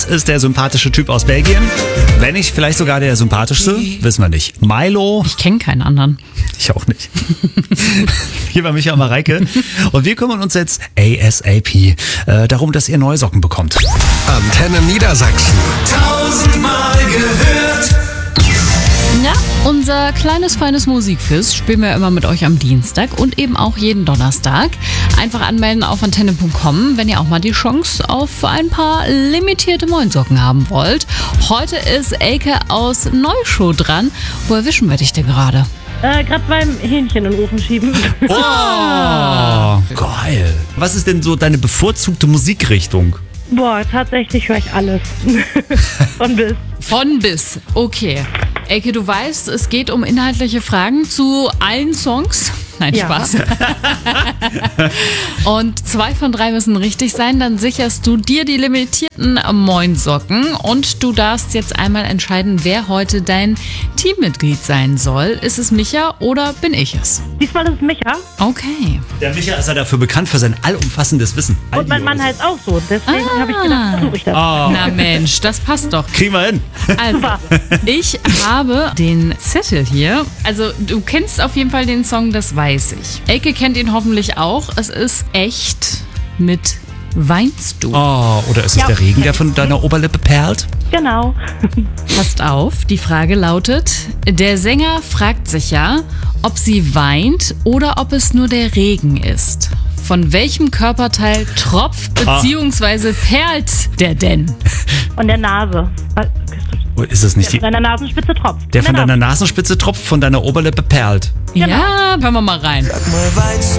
ist der sympathische Typ aus Belgien. Wenn nicht vielleicht sogar der sympathischste, wissen wir nicht. Milo. Ich kenne keinen anderen. Ich auch nicht. Hier war Micha und Mareike. Und wir kümmern uns jetzt ASAP darum, dass ihr neue Socken bekommt. Antenne Niedersachsen. 1000-mal gehört. Ja, unser kleines, feines Musikquiz spielen wir immer mit euch am Dienstag und eben auch jeden Donnerstag. Einfach anmelden auf antenne.com, wenn ihr auch mal die Chance auf ein paar limitierte Moinsocken haben wollt. Heute ist Elke aus Neuschow dran. Wo erwischen wir dich denn gerade? Gerade beim Hähnchen in den Ofen schieben. Oh, geil. Was ist denn so deine bevorzugte Musikrichtung? Boah, tatsächlich höre ich alles. Von bis. Von bis, okay. Elke, du weißt, es geht um inhaltliche Fragen zu allen Songs. Nein, Ja. Spaß. Und 2 von 3 müssen richtig sein, dann sicherst du dir die limitierten Moinsocken und du darfst jetzt einmal entscheiden, wer heute dein Teammitglied sein soll. Ist es Micha oder bin ich es? Diesmal ist es Micha. Okay. Der Micha ist ja dafür bekannt für sein allumfassendes Wissen. Und mein Mann heißt auch so. Deswegen habe ich gedacht, versuche ich das. Oh, Na Mensch, das passt doch. kriegen wir hin. Also, ich habe den Zettel hier. Also, du kennst auf jeden Fall den Song, das weiß ich. Elke kennt ihn hoffentlich auch. Es ist echt mit Weinst du. Oh, oder ist es Ja. der Regen, der von deiner Oberlippe perlt? Genau. Passt auf, die Frage lautet, der Sänger fragt sich ja, ob sie weint oder ob es nur der Regen ist. Von welchem Körperteil tropft bzw. perlt der denn? Und der Nase. Oder ist es nicht Von deiner Nasenspitze tropft. der von deiner Nasenspitze tropft, von deiner Oberlippe perlt? Ja, hören wir mal rein.